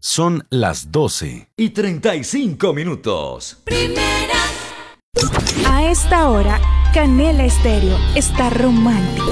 Son las 12:35. A esta hora, Canela Estéreo está romántica.